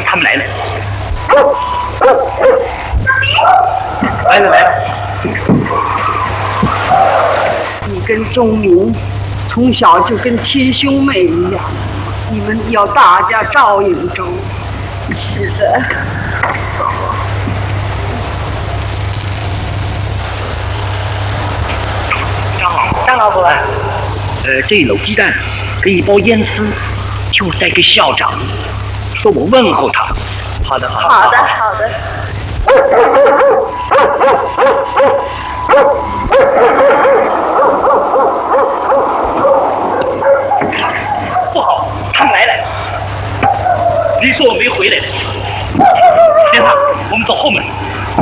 他们来了。来了来了。 你跟钟明从小就跟亲兄妹一样，你们要大家照应着。 是的。 张老伯，这一篓鸡蛋跟一包烟丝，就带给校长，说我问候他。好的，好的。 好的，好的。